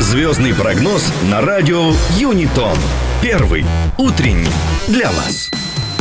Звездный прогноз на радио Юнитон. Первый утренний для вас.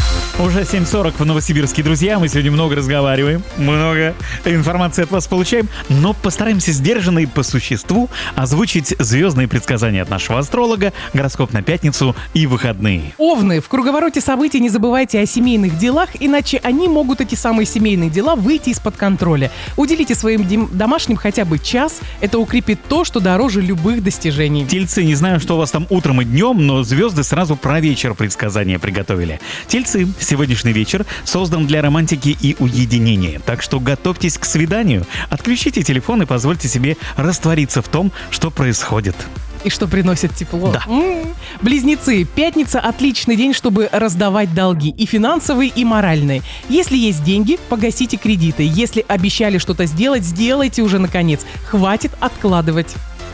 Уже 7:40 в Новосибирске, друзья. Мы сегодня много разговариваем, много информации от вас получаем, но постараемся сдержанно и по существу озвучить звездные предсказания от нашего астролога, гороскоп на пятницу и выходные. Овны, в круговороте событий не забывайте о семейных делах, иначе они могут, эти самые семейные дела, выйти из-под контроля. Уделите своим домашним хотя бы час, это укрепит то, что дороже любых достижений. Тельцы, не знаю, что у вас там утром и днем, но звезды сразу про вечер предсказания приготовили. Тельцы, сегодняшний вечер создан для романтики и уединения, так что готовьтесь к свиданию, отключите телефон и позвольте себе раствориться в том, что происходит. И что приносит тепло. Да. Близнецы, пятница – отличный день, чтобы раздавать долги, и финансовые, и моральные. Если есть деньги, погасите кредиты. Если обещали что-то сделать, сделайте уже наконец. Хватит откладывать.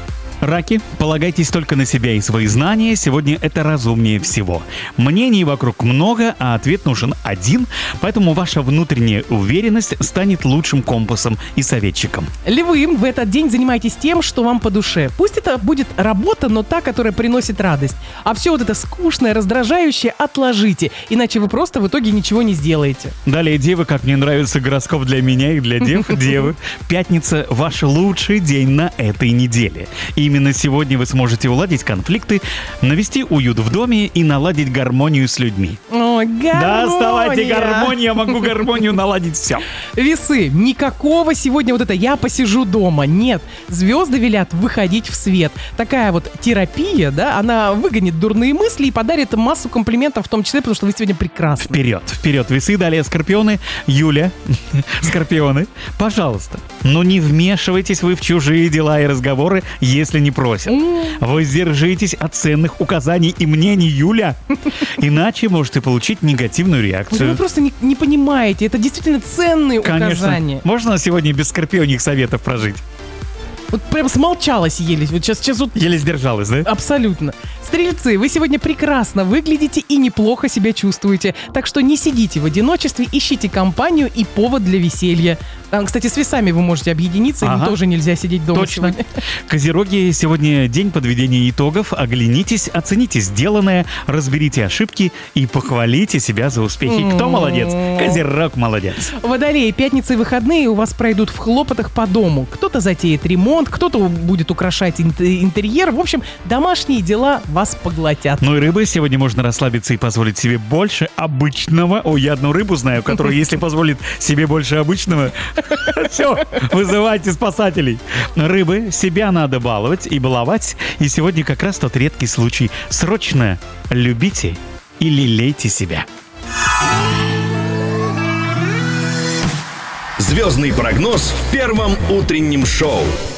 Раки, полагайтесь только на себя и свои знания, сегодня это разумнее всего. Мнений вокруг много, а ответ нужен один, поэтому ваша внутренняя уверенность станет лучшим компасом и советчиком. Львы, в этот день занимайтесь тем, что вам по душе. Пусть это будет работа, но та, которая приносит радость. А все вот это скучное, раздражающее отложите, иначе вы просто в итоге ничего не сделаете. Далее, девы, как мне нравится гороскоп для меня и для дев. Девы, пятница – ваш лучший день на этой неделе. Именно сегодня вы сможете уладить конфликты, навести уют в доме и наладить гармонию с людьми. Ой, гармония! Да, вставайте, гармония, могу гармонию наладить, все. Весы, никакого сегодня вот это «я посижу дома». Нет, звезды велят выходить в свет. Такая вот терапия, да, она выгонит дурные мысли и подарит массу комплиментов, в том числе, потому что вы сегодня прекрасны. Вперед, весы, далее скорпионы. Юля, скорпионы, пожалуйста, но не вмешивайтесь вы в чужие дела и разговоры, если не просят. Воздержитесь от ценных указаний и мнений, Юля, иначе можете получить негативную реакцию. Вы просто не понимаете, это действительно ценные указания. Можно сегодня без скорпионих советов прожить? Вот прям смолчалась еле. Вот сейчас вот... Еле сдержалась, да? Абсолютно. Стрельцы, вы сегодня прекрасно выглядите и неплохо себя чувствуете. Так что не сидите в одиночестве, ищите компанию и повод для веселья. Кстати, с весами вы можете объединиться, им тоже нельзя сидеть дома. Точно. Сегодня. Козероги, сегодня день подведения итогов. Оглянитесь, оцените сделанное, разберите ошибки и похвалите себя за успехи. Кто молодец? Козерог молодец. Водолеи, пятницы и выходные у вас пройдут в хлопотах по дому. Кто-то затеет ремонт, кто-то будет украшать интерьер. В общем, домашние дела вас поглотят. Ну и рыбы, сегодня можно расслабиться и позволить себе больше обычного. Ой, я одну рыбу знаю, которая, если позволит себе больше обычного, все, вызывайте спасателей. Рыбы, себя надо баловать и баловать. И сегодня как раз тот редкий случай. Срочно любите и лелейте себя. Звездный прогноз в первом утреннем шоу.